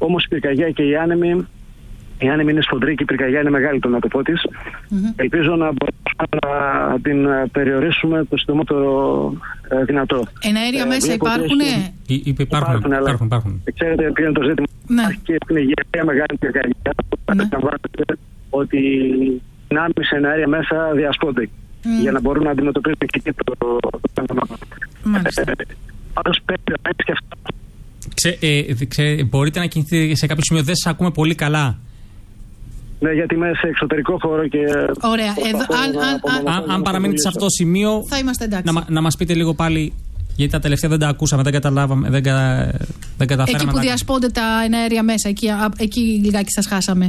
Όμως η πυρκαγιά και η άνεμη είναι σφοδρή και η πυρκαγιά είναι μεγάλη το μέτωπό της. Ελπίζω να μπορέσουμε να την περιορίσουμε το συντομότερο δυνατό. Εναέρια μέσα υπάρχουν? Υπάρχουν. Ξέρετε ποιο είναι το ζήτημα? Υπάρχει και στην Αιγαία μεγάλη πυρκαγιά. Αντιλαμβάνεστε ότι οι δυνάμεις εναέρια μέσα διασπώνται για να μπορούν να αντιμετωπίσουν και εκεί το θέμα. Πάντως πρέπει να έτσι και αυτό. Μπορείτε να κινηθείτε σε κάποιο σημείο? Δεν σας ακούμε πολύ καλά. Ναι, γιατί είμαι σε εξωτερικό χώρο και... Ωραία. Αν παραμείνετε σε αυτό το σημείο, θα είμαστε εντάξει. Να μας πείτε λίγο πάλι, γιατί τα τελευταία δεν τα ακούσαμε, δεν καταλάβαμε, δεν καταφέραμε. Εκεί που διασπώνται τα εναέρια μέσα, εκεί λιγάκι σας χάσαμε.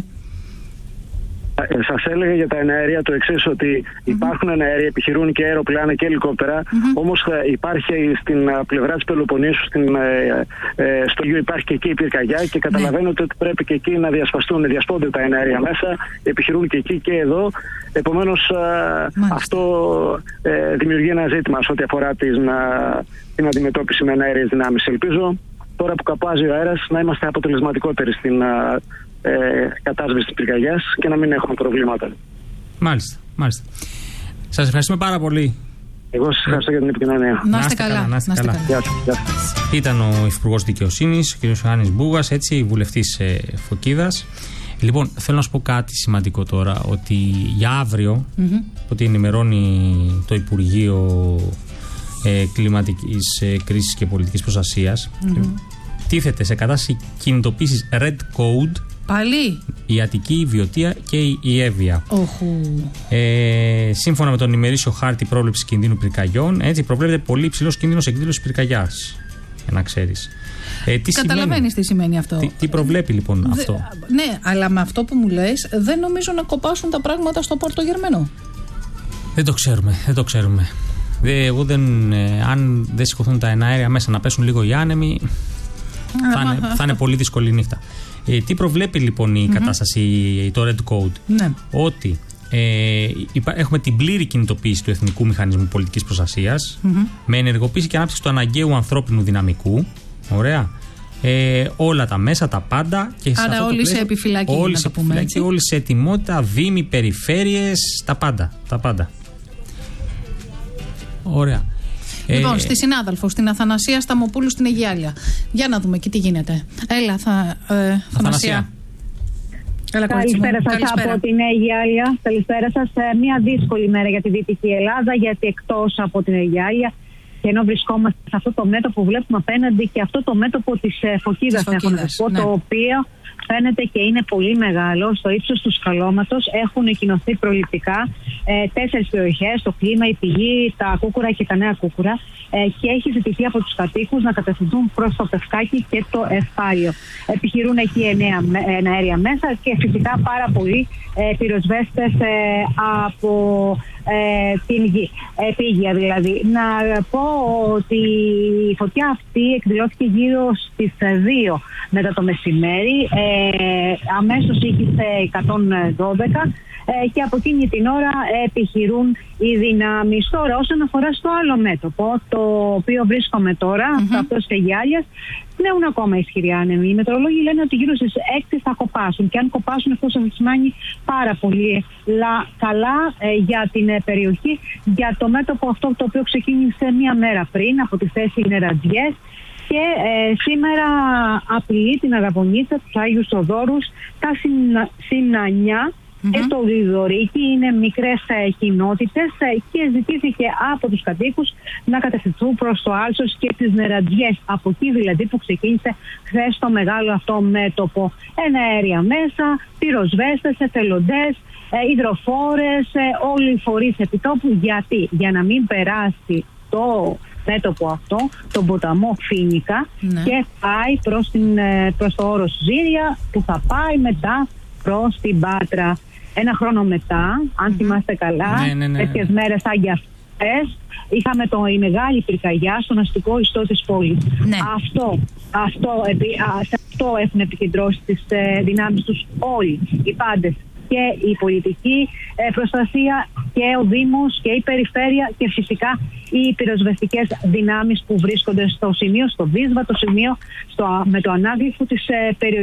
Σας έλεγα για τα εναέρια το εξής, ότι υπάρχουν εναέρια, επιχειρούν και αεροπλάνα και ελικόπτερα, όμως υπάρχει στην πλευρά της Πελοποννήσου, στο Αιγαίο υπάρχει και εκεί η πυρκαγιά και καταλαβαίνετε ότι πρέπει και εκεί να διασπώνται τα εναέρια μέσα, επιχειρούν και εκεί και εδώ. Επομένως αυτό δημιουργεί ένα ζήτημα σε ό,τι αφορά την αντιμετώπιση με εναέριες δυνάμεις. Ελπίζω τώρα που καπάζει ο αέρας να είμαστε αποτελεσματικότεροι στην κατάσβεση της πυρκαγιάς και να μην έχουμε προβλήματα. Μάλιστα. Σας ευχαριστούμε πάρα πολύ. Εγώ σας ευχαριστώ για την επικοινωνία. Να είστε καλά. Γεια σας. Ήταν ο Υφυπουργός Δικαιοσύνης, ο κ. Ιωάννης Μπούγας, βουλευτής Φωκίδας. Λοιπόν, θέλω να σου πω κάτι σημαντικό τώρα, ότι για αύριο, ότι ενημερώνει το Υπουργείο Κλιματικής Κρίσης και Πολιτικής Προστασίας, τίθεται σε κατάσταση κινητοποίησης Red Code πάλι η Αττική, η Βιωτία και η Εύβοια. Σύμφωνα με τον ημερήσιο χάρτη πρόβλεψης κινδύνου πυρκαγιών, προβλέπεται πολύ υψηλός κίνδυνος εκδήλωσης πυρκαγιάς. Για να ξέρεις. Καταλαβαίνεις τι σημαίνει αυτό. Τι προβλέπει λοιπόν αυτό? Ναι, αλλά με αυτό που μου λες, δεν νομίζω να κοπάσουν τα πράγματα στο Πορτογερμανό. Δεν το ξέρουμε. Αν δεν σηκωθούν τα εναέρια μέσα, να πέσουν λίγο οι άνεμοι, θα είναι πολύ δύσκολη νύχτα. Τι προβλέπει λοιπόν η κατάσταση, το Red Code? Ναι. Ότι έχουμε την πλήρη κινητοποίηση του Εθνικού Μηχανισμού Πολιτικής Προστασίας, με ενεργοποίηση και ανάπτυξη του αναγκαίου ανθρώπινου δυναμικού. Ωραία. Όλα τα μέσα, τα πάντα. Και άρα όλοι σε επιφυλακή. Όλοι σε ετοιμότητα, δήμοι, περιφέρειες, τα πάντα. Ωραία. Λοιπόν, στη συνάδελφο, στην Αθανασία Σταμοπούλου στην Αιγιάλια. Για να δούμε και τι γίνεται. Έλα, Αθανασία. Καλησπέρα σας από την Αιγιάλια. Καλησπέρα σας. Μια δύσκολη μέρα για τη Δυτική Ελλάδα, γιατί εκτός από την Αιγιάλια, και ενώ βρισκόμαστε σε αυτό το μέτωπο που βλέπουμε απέναντι και αυτό το μέτωπο της Φωκίδας, το οποίο φαίνεται και είναι πολύ μεγάλο, στο ύψος του σκαλώματος. Έχουν εικοινωθεί προληπτικά 4 περιοχές, το κλίμα, η πηγή, τα κούκουρα και τα νέα κούκουρα, και έχει ζητηθεί από τους κατοίκους να κατευθυνθούν προς το Πευκάκι και το Ευπάλιο. Επιχειρούν εκεί εναέρια μέσα και φυσικά πάρα πολλοί πυροσβέστες από την γη, επίγεια δηλαδή. Να πω ότι η φωτιά αυτή εκδηλώθηκε γύρω στις 2 μετά το μεσημέρι, αμέσως είχε 112 και από εκείνη την ώρα επιχειρούν οι δυνάμεις. Τώρα, όσον αφορά στο άλλο μέτωπο, το οποίο βρίσκομαι τώρα, αυτό της Αιγιάλιας, πνέουν ακόμα ισχυροί άνεμοι. Οι μετεωρολόγοι λένε ότι γύρω στις 6 θα κοπάσουν, και αν κοπάσουν αυτό θα σημαίνει πάρα πολύ καλά για την περιοχή, για το μέτωπο αυτό το οποίο ξεκίνησε μία μέρα πριν από τη θέση Νερατζιές. Και σήμερα απειλεί την Αραβωνίτσα, τους Άγιους Οδόρους, τα Συνανιά και το Γρηγορίκι. Είναι μικρές κοινότητες και ζητήθηκε από τους κατοίκους να κατευθυνθούν προς το Άλσος και τις Νερατζιές. Από εκεί δηλαδή που ξεκίνησε χθες το μεγάλο αυτό μέτωπο. Εναέρια μέσα, πυροσβέστες, εθελοντές, υδροφόρες, όλοι οι φορείς επιτόπου. Γιατί? Για να μην περάσει το μέτωπο αυτό, τον ποταμό Φίνικα, και πάει προς το όρος Ζήρια, που θα πάει μετά προς την Πάτρα. Ένα χρόνο μετά, αν θυμάστε καλά, τέτοιες μέρες σαν για αυτές, είχαμε η μεγάλη πυρκαγιά στον αστικό ιστό της πόλης. Σε αυτό έχουν επικεντρώσει τις δυνάμεις τους όλοι οι πάντες, και η πολιτική προστασία και ο Δήμος και η περιφέρεια, και φυσικά οι πυροσβεστικές δυνάμεις που βρίσκονται στο σημείο, στο δύσβατο σημείο, με το ανάγλυφο της περιοχής.